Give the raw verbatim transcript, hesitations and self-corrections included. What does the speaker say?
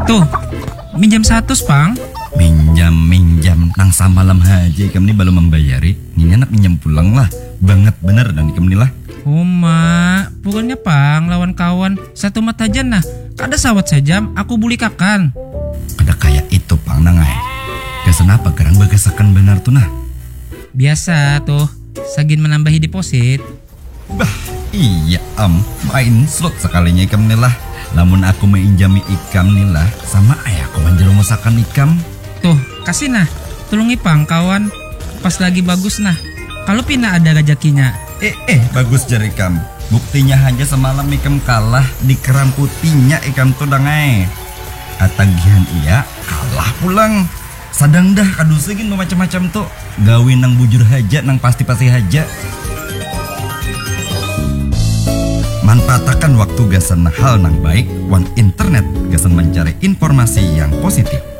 Tuh, minjam satu, Pang. Minjam, minjam, nang samalam haji ikam ni belum membayari. Ini anak minjam pulang lah, banget bener dan ikam ni lah. Oh mak, bukannya Pang lawan kawan satu mata aja nah. Kada sawat sejam, aku buli kakan. Kada kayak itu Pang nangai. Kesan apa kerang bagasakan benar tuh nah? Biasa tuh, sagin menambahi deposit. Bah, iya am, main slot sekalinya ikam ni lah. Lamun aku menginjami ikam ni lah, sama ayahku menjerumuskan ikam. Tuh, kasih nah, tulungi Pang kawan. Pas lagi bagus nah, kalau pina ada gajakinya. Eh eh bagus jari ikam. Buktinya hanya semalam ikam kalah di keram putihnya ikam tuh dangai. Atagihan iya kalah pulang. Sadang dah kadusegin macam-macam tuh. Gawin nang bujur haja nang pasti-pasti haja. Manfaatkan waktu gasan hal nang baik. Wan internet gasan mencari informasi yang positif.